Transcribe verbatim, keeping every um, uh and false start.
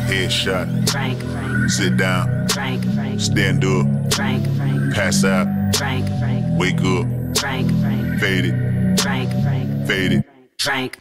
Headshot. Frank, Frank. Sit down. Frank, Frank. Stand up. Frank, Frank. Pass out. Frank, Frank. Wake up. Frank, Frank. Fade it. Frank, Frank. Fade it. Frank.